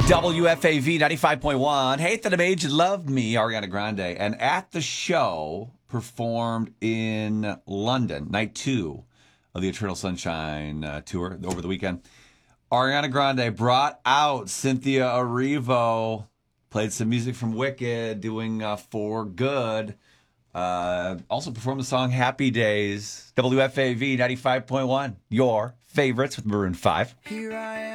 WFAV 95.1. Hate That I Made You Love Me, Ariana Grande. And at the show, performed in London, night 2 of the Eternal Sunshine tour over the weekend. Ariana Grande brought out Cynthia Erivo, played some music from Wicked, doing For Good. Also performed the song Happy Days. WFAV 95.1, your favorites with Maroon 5. Here I am.